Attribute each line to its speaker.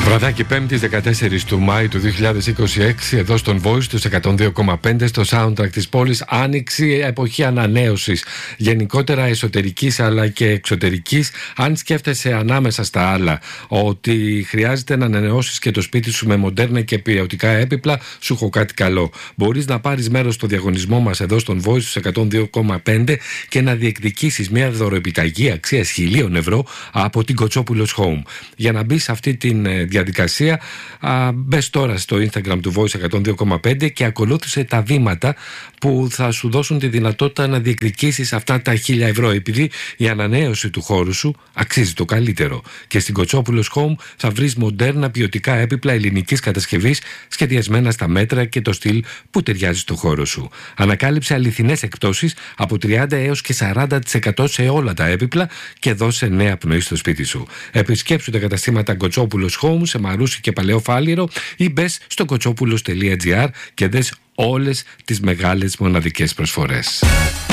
Speaker 1: Βραδάκι 5ης 14 του Μάη του 2026, εδώ στον Voice του 102,5 στο soundtrack της πόλης. Άνοιξη, εποχή ανανέωσης, γενικότερα εσωτερικής αλλά και εξωτερικής. Αν σκέφτεσαι ανάμεσα στα άλλα ότι χρειάζεται να ανανεώσεις και το σπίτι σου με μοντέρνα και ποιοτικά έπιπλα, σου έχω κάτι καλό. Μπορείς να πάρεις μέρος στο διαγωνισμό μας εδώ στον Voice του 102,5 και να διεκδικήσεις μια δωροεπιταγή αξίας 1.000 ευρώ από την Κοτσόπουλος Home. Για να μπεις σε αυτή τη διαδικασία, μπες τώρα στο Instagram του Voice 102,5 και ακολούθησε τα βήματα που θα σου δώσουν τη δυνατότητα να διεκδικήσεις αυτά τα 1.000 ευρώ, επειδή η ανανέωση του χώρου σου αξίζει το καλύτερο. Και στην Κοτσόπουλος Home θα βρεις μοντέρνα ποιοτικά έπιπλα ελληνικής κατασκευής, σχεδιασμένα στα μέτρα και το στυλ που ταιριάζει στο χώρο σου. Ανακάλυψε αληθινές εκπτώσεις από 30 έως και 40% σε όλα τα έπιπλα και δώσε νέα πνοή στο σπίτι σου. Επισκέψου τα καταστήματα Κοτσόπουλος Home σε Μαρούσι και Παλαιό Φάληρο ή μπες στο kotsopoulos.gr και δες όλες τις μεγάλες μοναδικές προσφορές.